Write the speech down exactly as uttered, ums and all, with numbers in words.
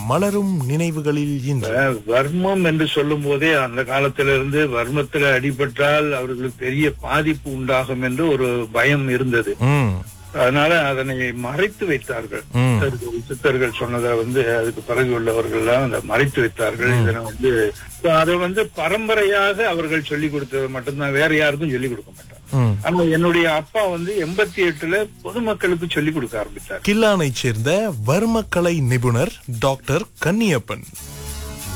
மலரும் நினைவுகளில் இன்று. வர்மம் என்று சொல்லும் போதே அந்த காலத்திலிருந்து வர்மத்தில் அடிபட்டால் அவர்களுக்கு பெரிய பாதிப்பு உண்டாகும் என்று ஒரு பயம் இருந்தது. ம், அதனால அதனை மறைத்து வைத்தார்கள். ம். சித்தர்கள் சித்தர்கள் சொன்னதை வந்து அதுக்கு பிறகு உள்ளவர்கள் எல்லாம் அதை மறைத்து வைத்தார்கள். இதனை வந்து அதை வந்து பரம்பரையாக அவர்கள் சொல்லிக் கொடுத்தது மட்டும்தான், வேற யாருக்கும் சொல்லிக் கொடுக்க மாட்டாங்க. ம். ஆனா என்னுடைய அப்பா வந்து எண்பத்தி எட்டுல பொதுமக்களுக்கு சொல்லிக் கொடுக்க ஆரம்பித்தார். கில்லானைச் சேர்ந்த வர்மக்கலை நிபுணர் டாக்டர் கன்னியப்பன்.